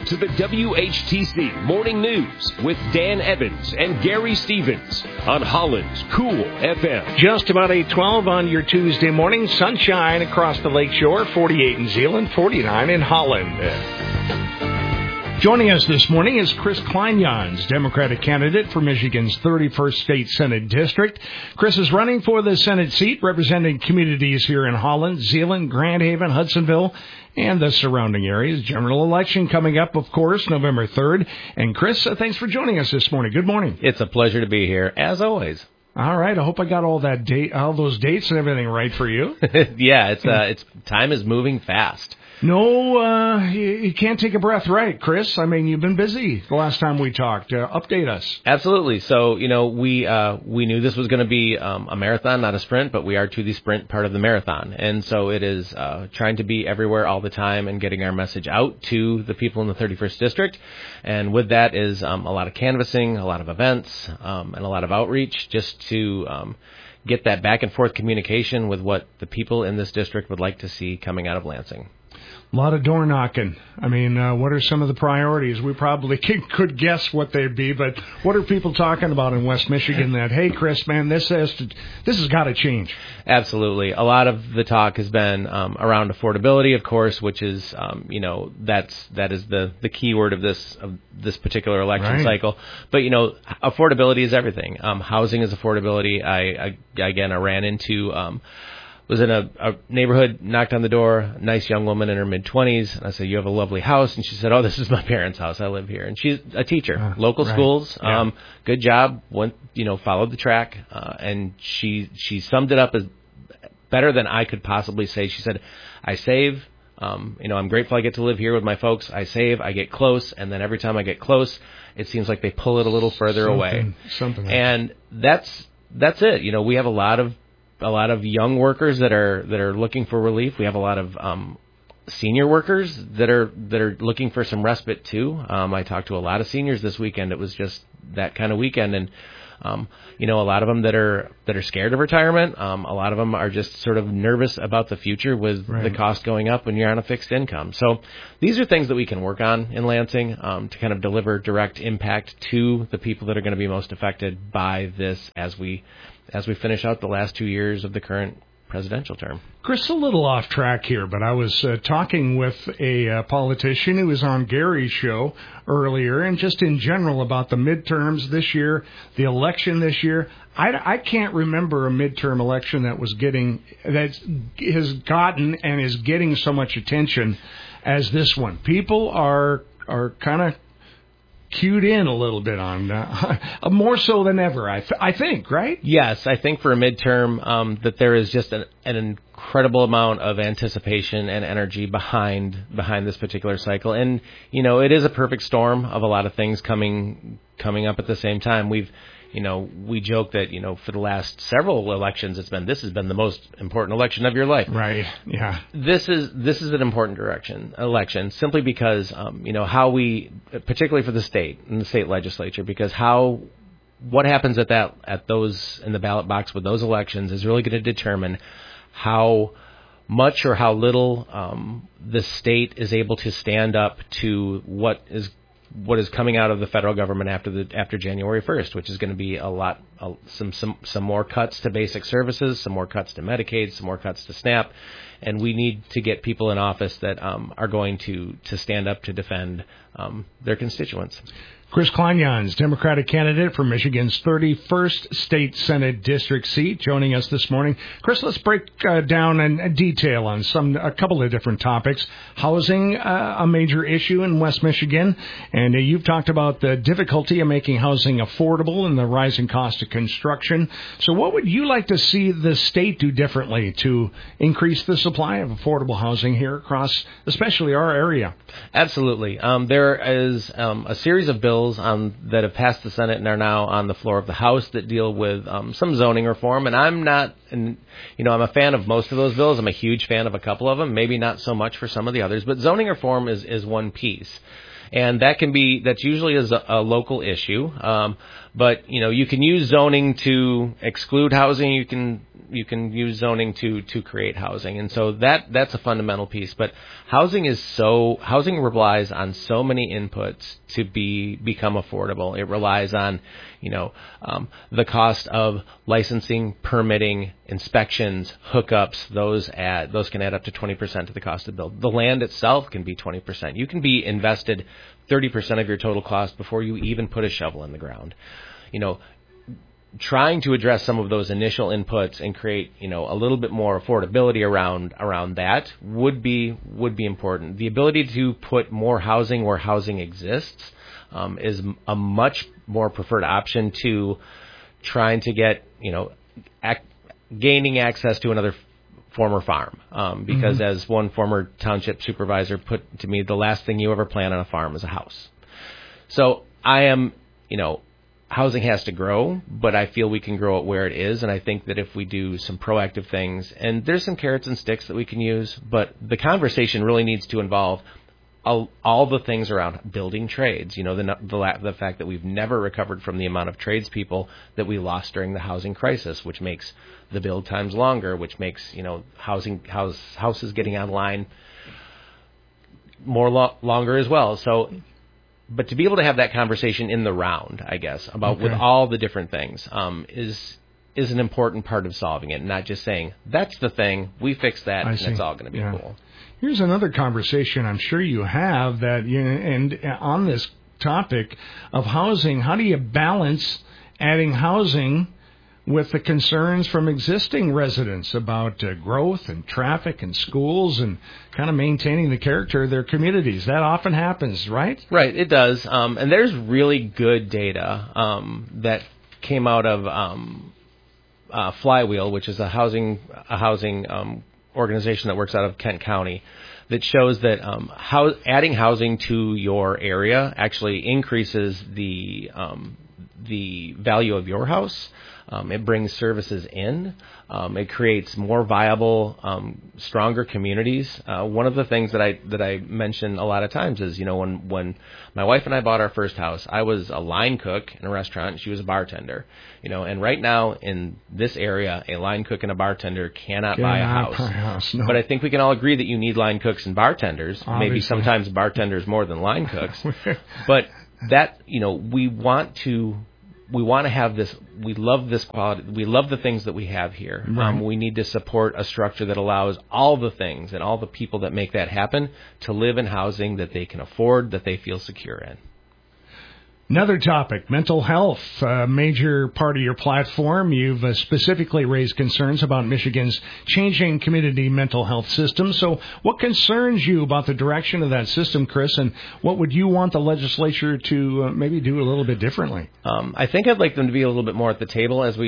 to the WHTC Morning News with Dan Evans and Gary Stevens on Holland's Cool FM. Just about 8:12 on your Tuesday morning. Sunshine across the lakeshore, 48 in Zeeland, 49 in Holland. Joining us this morning is Chris Kleinjans, Democratic candidate for Michigan's 31st State Senate District. Chris is running for the Senate seat, representing communities here in Holland, Zeeland, Grand Haven, Hudsonville, and the surrounding areas. General election coming up, of course, November 3rd. And Chris, thanks for joining us this morning. Good morning. It's a pleasure to be here, as always. All right. I hope I got all those dates and everything right for you. Yeah, it's time is moving fast. No, you can't take a breath, right, Chris? I mean, you've been busy the last time we talked. Update us. Absolutely. So, we knew this was going to be a marathon, not a sprint, but we are to the sprint part of the marathon. And so it is trying to be everywhere all the time and getting our message out to the people in the 31st District. And with that is a lot of canvassing, a lot of events, and a lot of outreach just to get that back and forth communication with what the people in this district would like to see coming out of Lansing. A lot of door knocking. I mean, what are some of the priorities? We probably could guess what they'd be, but what are people talking about in West Michigan that, hey, Chris, man, this has got to change? Absolutely. A lot of the talk has been around affordability, of course, which is, that is the key word of this particular election cycle. But, affordability is everything. Housing is affordability. I ran into... was in a neighborhood, knocked on the door, nice young woman in her mid-20s. And I said, you have a lovely house. And she said, oh, this is my parents' house. I live here. And she's a teacher, local schools, good job, followed the track. And she summed it up as better than I could possibly say. She said, I save. I'm grateful I get to live here with my folks. I save, I get close. And then every time I get close, it seems like they pull it a little further away. Something like and that's it. We have a lot of young workers that are looking for relief. We have a lot of senior workers that are looking for some respite too. I talked to a lot of seniors this weekend. It was just that kind of weekend, and a lot of them that are scared of retirement. A lot of them are just sort of nervous about the future with the cost going up when you're on a fixed income. So these are things that we can work on in Lansing to kind of deliver direct impact to the people that are going to be most affected by this as we finish out the last 2 years of the current presidential term. Chris, a little off track here, but I was talking with a politician who was on Gary's show earlier, and just in general about the midterms this year, the election this year. I can't remember a midterm election that has gotten and is getting so much attention as this one. People are kind of cued in a little bit on more so than ever, I think, right? Yes, I think for a midterm that there is just an incredible amount of anticipation and energy behind this particular cycle. And, it is a perfect storm of a lot of things coming up at the same time. We joke that, for the last several elections, this has been the most important election of your life. Right. Yeah. This is an important election simply because, how we, particularly for the state and the state legislature, because what happens in the ballot box with those elections is really going to determine how much or how little the state is able to stand up to what is coming out of the federal government after January 1st, which is going to be some more cuts to basic services, some more cuts to Medicaid, some more cuts to SNAP, and we need to get people in office that are going to stand up to defend their constituents. Chris Kleinjans, Democratic candidate for Michigan's 31st State Senate District seat, joining us this morning. Chris, let's break down and detail on a couple of different topics. Housing, a major issue in West Michigan, and you've talked about the difficulty of making housing affordable and the rising cost of construction. So what would you like to see the state do differently to increase the supply of affordable housing here across, especially our area? Absolutely. There is a series of bills that have passed the Senate and are now on the floor of the House that deal with some zoning reform. And I'm a fan of most of those bills. I'm a huge fan of a couple of them, maybe not so much for some of the others. But zoning reform is one piece. And that's usually is a local issue. But, you can use zoning to exclude housing. You can use zoning to create housing. And so that's a fundamental piece. But housing relies on so many inputs to become affordable. It relies on, the cost of licensing, permitting, inspections, hookups. Those can add up to 20% of the cost of the build. The land itself can be 20%. You can be invested 30% of your total cost before you even put a shovel in the ground. Trying to address some of those initial inputs and create, a little bit more affordability around that would be important. The ability to put more housing where housing exists is a much more preferred option to trying to get, gaining access to another former farm. Because as one former township supervisor put to me, the last thing you ever plan on a farm is a house. So I am, housing has to grow, but I feel we can grow it where it is. And I think that if we do some proactive things, and there's some carrots and sticks that we can use, but the conversation really needs to involve all the things around building trades. The fact that we've never recovered from the amount of tradespeople that we lost during the housing crisis, which makes the build times longer, which makes, houses getting online longer as well. So, but to be able to have that conversation in the round, I guess, about with all the different things, is an important part of solving it, not just saying, that's the thing, we fix that, and it's all going to be cool. Here's another conversation I'm sure you have and on this topic of housing, how do you balance adding housing with the concerns from existing residents about growth and traffic and schools and kind of maintaining the character of their communities? That often happens, right? Right, it does. And there's really good data that came out of Flywheel, which is a housing organization that works out of Kent County, that shows that adding housing to your area actually increases the value of your house. It brings services in. It creates more viable, stronger communities. One of the things that I mention a lot of times is, when my wife and I bought our first house, I was a line cook in a restaurant and she was a bartender. And right now in this area, a line cook and a bartender cannot buy a house. No. But I think we can all agree that you need line cooks and bartenders. Obviously. Maybe sometimes bartenders more than line cooks. But that, we want to have this. We love this quality. We love the things that we have here. Right. We need to support a structure that allows all the things and all the people that make that happen to live in housing that they can afford, that they feel secure in. Another topic, mental health, a major part of your platform. You've specifically raised concerns about Michigan's changing community mental health system. So what concerns you about the direction of that system, Chris, and what would you want the legislature to maybe do a little bit differently? I think I'd like them to be a little bit more at the table as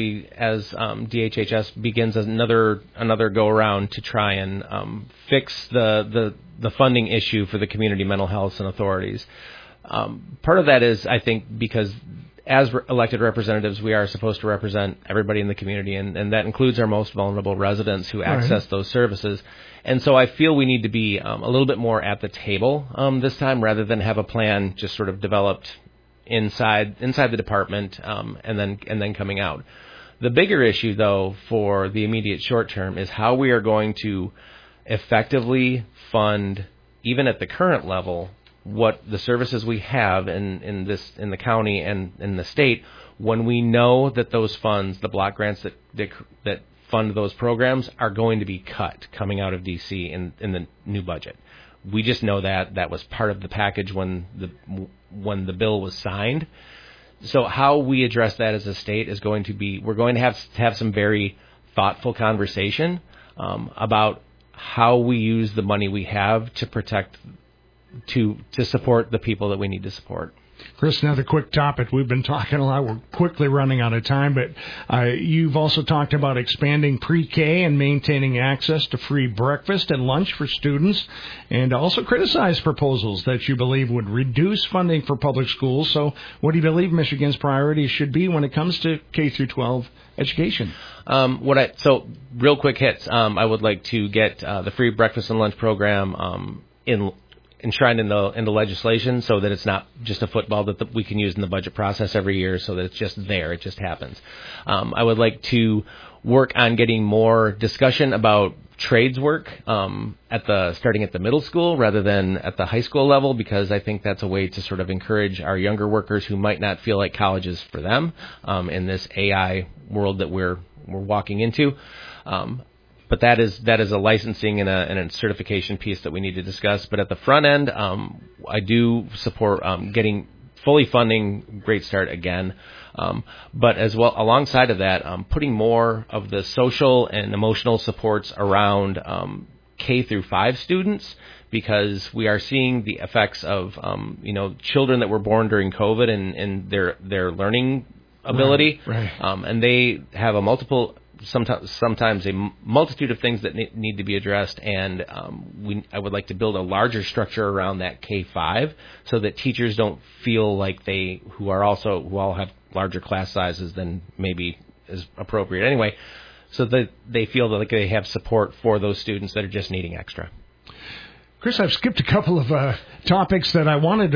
DHHS begins another go-around to try and fix the funding issue for the community mental health and authorities. Part of that is, I think, because as elected representatives, we are supposed to represent everybody in the community, and that includes our most vulnerable residents who access those services. And so I feel we need to be a little bit more at the table this time, rather than have a plan just sort of developed inside the department and then coming out. The bigger issue, though, for the immediate short term is how we are going to effectively fund, even at the current level, what the services we have in the county and in the state, when we know that those funds, the block grants that fund those programs, are going to be cut coming out of D.C. in the new budget. We just know that was part of the package when the bill was signed. So how we address that as a state is going to be, we're going to have some very thoughtful conversation about how we use the money we have to protect, to support the people that we need to support. Chris, another quick topic. We've been talking a lot. We're quickly running out of time, but you've also talked about expanding pre-K and maintaining access to free breakfast and lunch for students, and also criticized proposals that you believe would reduce funding for public schools. So what do you believe Michigan's priorities should be when it comes to K through 12 education? So real quick hits. I would like to get the free breakfast and lunch program enshrined in the legislation, so that it's not just a football that we can use in the budget process every year, so that it's just there, it just happens. I would like to work on getting more discussion about trades work starting at the middle school rather than at the high school level, because I think that's a way to sort of encourage our younger workers who might not feel like college is for them in this AI world that we're walking into. But that is a licensing and a certification piece that we need to discuss. But at the front end, I do support getting fully funding Great Start again. But as well, alongside of that, putting more of the social and emotional supports around K through 5 students, because we are seeing the effects of children that were born during COVID and their learning ability, right. And they have sometimes a multitude of things that need to be addressed, and I would like to build a larger structure around that K-5 so that teachers don't feel like who all have larger class sizes than maybe is appropriate anyway, so that they feel like they have support for those students that are just needing extra. Chris, I've skipped a couple of topics that I wanted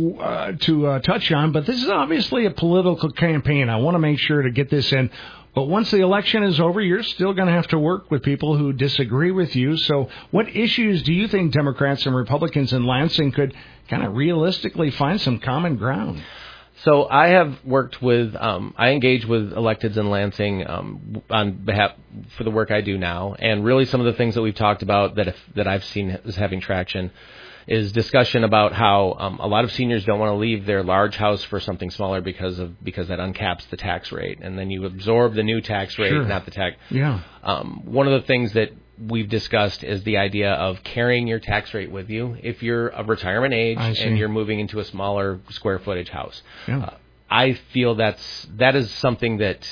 to touch on, but this is obviously a political campaign. I want to make sure to get this in. But once the election is over, you're still going to have to work with people who disagree with you. So what issues do you think Democrats and Republicans in Lansing could kind of realistically find some common ground? So I have worked with, I engage with electeds in Lansing on behalf for the work I do now, and really some of the things that we've talked about that I've seen is having traction is discussion about how a lot of seniors don't want to leave their large house for something smaller because that uncaps the tax rate, and then you absorb the new tax rate, sure. Not the tax. Yeah. One of the things that we've discussed is the idea of carrying your tax rate with you if you're of retirement age and you're moving into a smaller square footage house. Yeah. I feel that is something that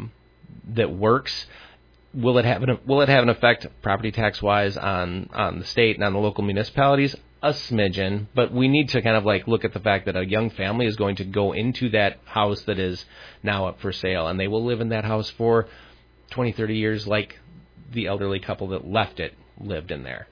works. Will it have an effect property tax wise on the state and on the local municipalities? A smidgen, but we need to kind of like look at the fact that a young family is going to go into that house that is now up for sale, and they will live in that house for 20, 30 years like the elderly couple that lived in there.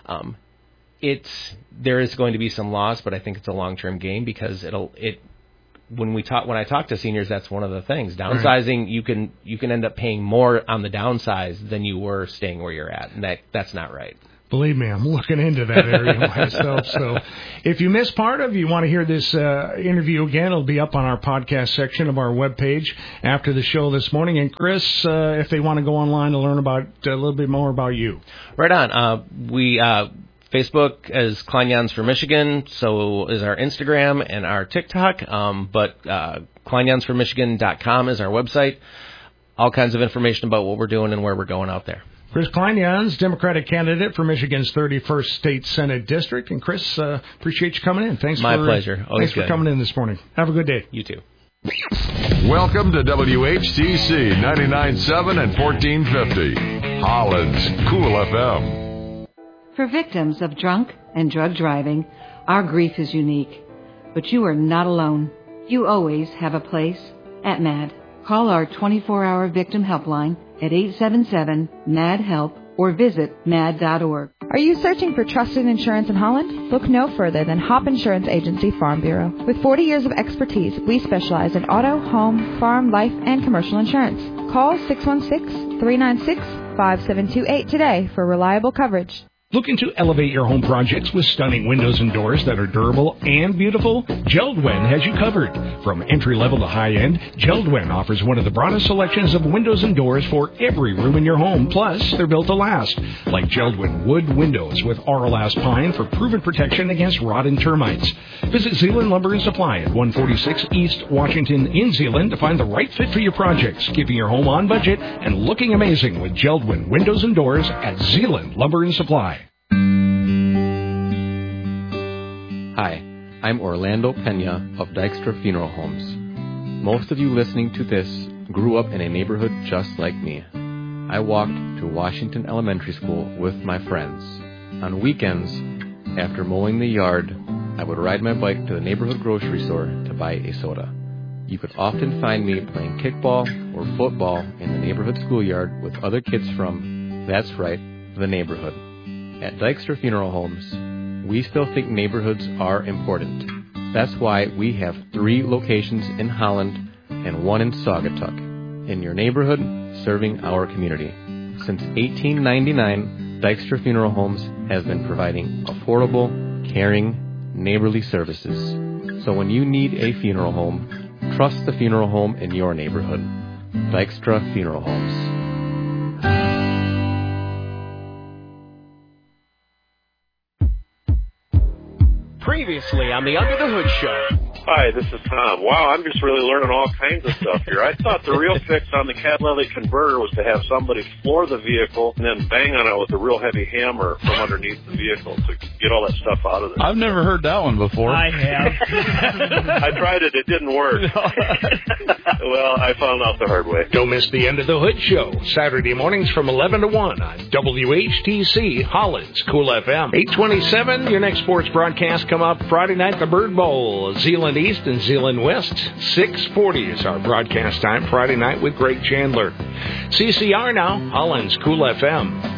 There is going to be some loss, but I think it's a long-term gain, because when I talk to seniors, that's one of the things. Downsizing, right. You can end up paying more on the downsize than you were staying where you're at, and that's not right. Believe me, I'm looking into that area myself. So if you missed part of, you want to hear this interview again, it'll be up on our podcast section of our webpage after the show this morning. And Chris, if they want to go online to learn about a little bit more about you. Right on. We Facebook is Kleinjans for Michigan, so is our Instagram and our TikTok. But kleinjansformichigan.com is our website. All kinds of information about what we're doing and where we're going out there. Chris Kleinjans, Democratic candidate for Michigan's 31st State Senate District. And Chris, appreciate you coming in. My pleasure. Always thanks for coming in this morning. Have a good day. You too. Welcome to WHCC 99.7 and 1450, Holland's Cool FM. For victims of drunk and drug driving, our grief is unique. But you are not alone. You always have a place at MAD. Call our 24-hour victim helpline at 877-MAD-HELP or visit mad.org. Are you searching for trusted insurance in Holland? Look no further than Hop Insurance Agency Farm Bureau. With 40 years of expertise, we specialize in auto, home, farm, life, and commercial insurance. Call 616-396-5728 today for reliable coverage. Looking to elevate your home projects with stunning windows and doors that are durable and beautiful? JELD-WEN has you covered. From entry-level to high-end, JELD-WEN offers one of the broadest selections of windows and doors for every room in your home. Plus, they're built to last. Like JELD-WEN wood windows with Auralast pine for proven protection against rot and termites. Visit Zeeland Lumber and Supply at 146 East Washington in Zeeland to find the right fit for your projects, keeping your home on budget and looking amazing with JELD-WEN windows and doors at Zeeland Lumber and Supply. Hi, I'm Orlando Pena of Dykstra Funeral Homes. Most of you listening to this grew up in a neighborhood just like me. I walked to Washington Elementary School with my friends. On weekends, after mowing the yard, I would ride my bike to the neighborhood grocery store to buy a soda. You could often find me playing kickball or football in the neighborhood schoolyard with other kids from, that's right, the neighborhood. At Dykstra Funeral Homes, we still think neighborhoods are important. That's why we have 3 locations in Holland and 1 in Saugatuck, in your neighborhood, serving our community. Since 1899, Dykstra Funeral Homes has been providing affordable, caring, neighborly services. So when you need a funeral home, trust the funeral home in your neighborhood. Dykstra Funeral Homes. Previously on the Under the Hood Show. Hi, this is Tom. Wow, I'm just really learning all kinds of stuff here. I thought the real fix on the catalytic converter was to have somebody floor the vehicle and then bang on it with a real heavy hammer from underneath the vehicle to get all that stuff out of there. I've never heard that one before. I have. I tried it. It didn't work. Well, I found out the hard way. Don't miss the End of the Hood Show, Saturday mornings from 11 to 1 on WHTC, Holland's Cool FM. 827, your next sports broadcast come up Friday night, the Bird Bowl, Zeeland East and Zeeland West. 6:40 is our broadcast time Friday night with Greg Chandler. CCR now, Holland's Cool FM.